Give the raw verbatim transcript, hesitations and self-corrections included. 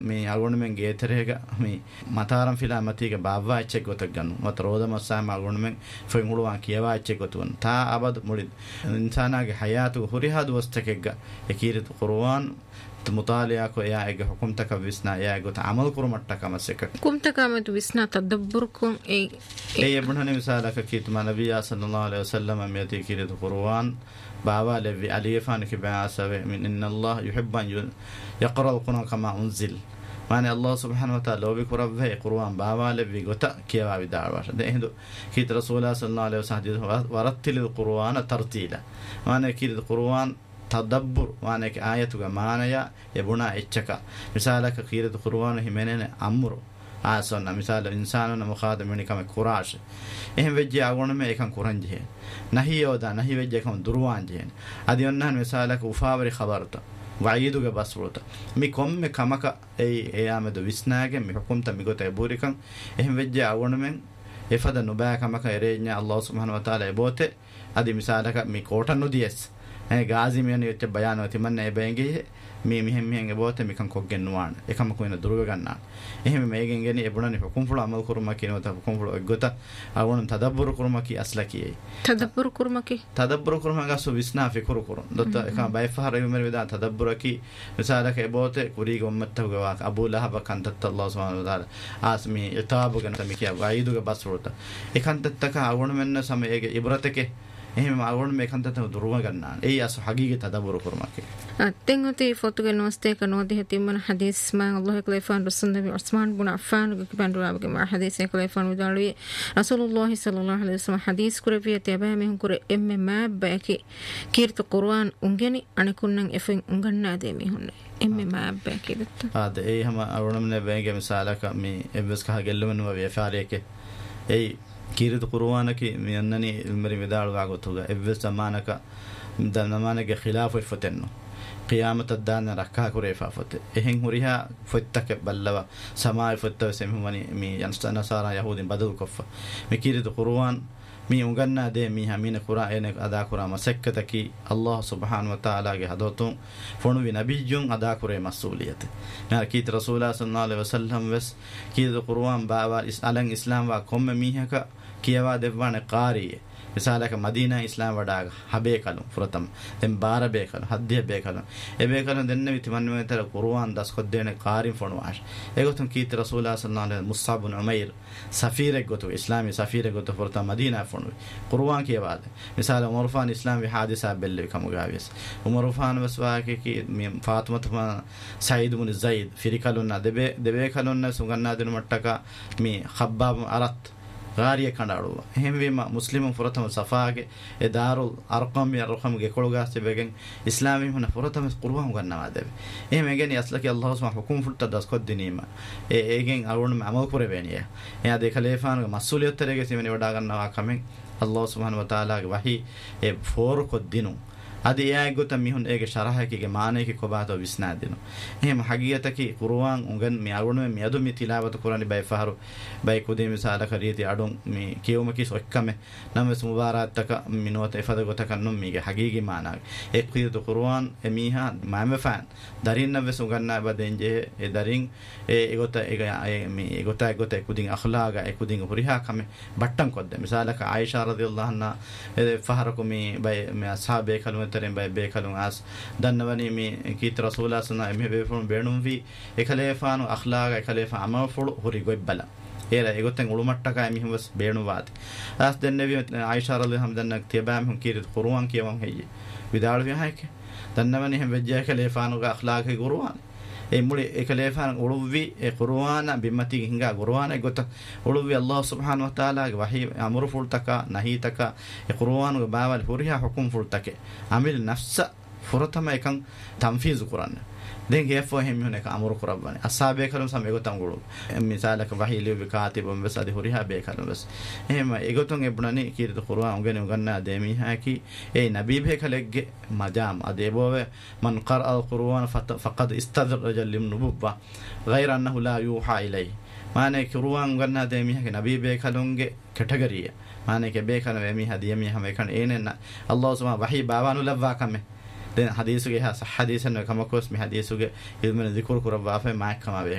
මේ අගොණ මෙන් ගේතරේක මේ මතාරම් ෆිලා මතීක බාවා එච්චෙක් ගොතක් ගන්නු මත රෝදම සාම අගොණ මෙන් ෆෙන් හුළුවන් කියවා එච්චෙක් ගොතුන් තා අබද මුලි ඉන්සානාගේ හයාතු හුරිහාදු වස්තකෙග්ග යකීරත කුර්ආන් මුතාලියා කෝ යා එක හුකුම්තක විස්නා යා ගොත අමල් කුරුමට්ට කමසෙක හුකුම්තකමතු විස්නා තදබ්බුරුකුම් ඒ ඒ යබුණනේ මිසාලක කීතුමා නබියා සල්ලල්ලාහු අලයිහි වසල්ලම මියති කීරත කුර්ආන් باوا لفي عليفان كباسه من ان الله يحب ان يقرا القران كما انزل معنى الله سبحانه وتعالى لو بكره القران باوا لفي غتا كيوا بدار ده هندو كيت رسول الله صلى الله عليه وسلم ورتل القران ترتيلا معنى كيت القران تدبر معنى آياتك معنى يبنا اتشك مثالك كيت القران همنن امر ආසන්න මිසාල ඉන්සානන මොකාද මෙනි කම කුරාෂ එහෙම වෙජ්ජ ආගොණ මේ එකන් කුරංජේ නහි යෝදා නහි වෙජ්ජ එකන් දුරවාංජේ අදි ඔන්නහන් මිසාලක උෆාවරි خبرත වයිදුගේ බස්රොත මි කොම්මෙ කමක ඒ එයාමද විස්නාගේ මි හුකුම්ත මිගොත එබුරිකන් එහෙම වෙජ්ජ ආගොණ මෙන් එෆද නුබෑ කමක එරේඥා අල්ලාහ් සුබ්හානහු වතාලා එබෝතේ අදි මිසාලක මි කෝටන් නුදියස් ඒ ගාසි මෙන්න යොච්ච බයානෝ තිමන්නේ එබෙන්ගේ මේ මිහෙන් මිහෙන් එබෝතේ මිකන් කොග්ගෙන් නුවාන එකම කොයින දුරුව ගන්නා එහෙම මේගෙන් ගෙනි එබුණනි හුකුම් ෆුල අමල් කුරුමා කියනවත හුකුම් ෆුල එග්ගොත අවුණන් තදබ්බුර කුරුමා කි අස්ලා කියේ තදබ්බුර කුරුමා කි තදබ්බුර කුරුමා ගස්සු විස්නා ෆිකුරු කුරුන් දොත එකම බයිෆහර යමර වේදා තදබ්බුර කි මිසාලක එබෝතේ කුරි ගොම්මත්තව ගවා අබූ ලහබ කන්තත් අල්ලාහ් සුබ්හානහු වතාලා ආස්මි ඉතාබ ගන තමිකිය වයිදුගේ බස්රොත එකන්තත්තක අවුණ මෙන්න සමයේගේ ඉබරතකේ එහෙම අවුණ මේකන්තත දුරුව ගන්නා ඒ අස හගීගේ තදබුරු කුරුමකේ අත්ෙන් උති ෆොතුගේ නොස්තේ කනෝදි හතිමන හදීස් මා අල්ලාහ් කලයිෆාන් රසූල් නබි උස්මාන් බුන අෆාන් ගකබන්දුරාබගේ මා හදීස් කලයිෆාන් විදාලුවේ රසූලුල්ලාහි සල්ලල්ලාහු අලයිහි වසල්ලම් හදීස් කුරවිය තබා මෙහුන් කුර එම්මෙ මා බෑකි කීර්ත කුර්ආන් උංගෙනි අනිකුන්නන් එෆෙන් උංගන්නා දෙ මෙහුන්නේ එම්මෙ මා බෑකි දත්ත ආද ඒ හැම අවුණම්නේ බෑගේ මිසාලක මේ එබ්ස් කහ ගෙල්ලමනුව වේෆාරයකේ ඒ කීරත කුර්ආනකි මෙන්නනි ඉල්මරි විදාලු ගාගොතුග එව්ව සමානක දනමානගේ ඛිලාෆ ෆතෙන්නු ඛියාමත දාන රක්කා කුරේෆා ෆත එහෙන් හුරිහා ෆත්තක බල්ලව සමායි ෆත්තව සෙමුවනි මේ යන්ස්තනසාරා යහූදින් බදල් කොෆ මේ කීරත කුර්ආන් මේ උගන්නා දේ මේ හැමින කුරාන අදා කුරා මසක්කතකි අල්ලාහ් සුබ්හානහු වතාලාගේ හදවතුන් ෆොණු වි නබියුන් අදා කුරේ මස්ූලියත නා කීත රසූලා සල්ලල්ලාහු අලයිහි වසල්ලම් වස් කීත කුර්ආන් බාවා ඉස්ලාම් ඉස්ලාම් වා කොම්ම මීහක කියවා දෙවන කාරිය මිසාලක මදීනා ඉස්ලාම් වඩාග හබේ කලු ෆරතම් දෙන් බාර බේ කලු හද්දිය බේ කලු එබේ කලු දෙන්න විතිමන් මෙතර කුර්ආන් දස් කොද්දේන කාරින් ෆොණවාෂ ඒගොතුන් කීත රසූලා සල්ලල්ලාහු අලයිහි මුස්සබ් බින් උමයිර් සෆීරෙක් ගොතු ඉස්ලාමී සෆීරෙක් ගොතු ෆරතම් මදීනා ෆොණු කුර්ආන් කියවාද මිසාල උමර්ෆාන් ඉස්ලාම් වි හාදිසා බෙල්ලේ කමුගාවිස් උමර්ෆාන් වස්වාකේ කි ෆාතිමා තුමා සයිද් බින් සයිද් ෆිරිකලුන්න දෙබේ දෙබේ කලුන්න සුගන්නා දින මට්ටක මේ ඛබ්බාබ් අරත් غاريه කණ්ඩාළුව එහෙම වීම මුස්ලිමුන් ෆරතම සෆාගේ ඒ දාරුල් අර්කම් යර්කම් ගේ කොළගාස් තිබෙගෙන් ඉස්ලාමී හොන ෆරතම කුර්ආන් ගන්නවා දෙව එහෙම ගෙනි අස්ලකි අල්ලාහ් සුබ්හානහු හුකුම් ෆුල්ත දස් කොත් දිනීම ඒ ඒගෙන් අරුණ අමල් කරවෙනිය එයා දෙ ඛලීෆාන්ගේ මස්ූලියත්තරගේ සිමනි වඩා ගන්නවා කමෙන් අල්ලාහ් සුබ්හානහු වතාලාගේ වහී ඒ ෆෝර කොත් දිනු අද එයා ගොත මිහුන් ඒගේ ශරහකගේ මානෙකේ කොබාතෝ විස්නා දිනු එහෙම හගියතකි කුර්ආන් උගන් මේ අරුණ මේ යදු මේ තිලාවත කුරානි බයි ෆහරු බයි කුදේ මිසාල කරියති අඩොන් මේ කියවමකි සොක්කම නමස් මුබාරාත්තක මිනෝත එෆද ගොත කන්නම් මේගේ හගීගේ මානාග ඒ කුයද කුර්ආන් එමීහා මාම ෆාන් දරින්න වෙස උගන්නා බදෙන්ජේ ඒ දරින් ඒ ගොත ඒ මේ ගොත ගොත කුදින් අඛලාග ඒ කුදින් හුරිහා කම බට්ටම් කොද්ද මිසාලක ආයිෂා රදියල්ලාහු අන්හා ඒ ෆහරකු මේ බයි මේ අස්හාබේ කලුන් terem bay bekalun as dannawani mi kit rasulullah sallallahu alaihi wasallam me be benum vi ekalefanu akhlaqa ekalefa amal fulu huri gobbala era egoten ulumattaka mi hus benu wati as dennevi aisha radhiyallahu anha dannak tibam hum kirit qur'an kiyawan heye vidalu vi hayke dannawani hem vejja ekalefanu ga akhlaqa qur'an e muli ekalefan uluvi e qur'an bimmati hinga qur'an egot uluvi allah subhanahu wa taala ge wahi amru fultaka nahitaka e qur'an ge bawal huriha hukum fultake amil nafsa furatama ekan tanfiz qur'an den ge fo hem hune ka amru qur'an asabe kalum sam egotam gulu misalaka wahi libi katibum bas adi huriha be kalum bas ehma egoton ebunani kirit qur'an ungene uganna demi haki e nabi be kalege majam adebove man qara al-qur'an faqad istadraja lim-nubuwwa ghayra annahu la yuha ilayhi mane qur'an uganna demi haki nabi be kalunge category mane ke be kalum emi hadiyemi hame kan enenna allah subhanahu wahi bawanu labwa kame den hadisuge ha hadisan kamakos mi hadisuge ilmen zikr kurwa fa ma kama be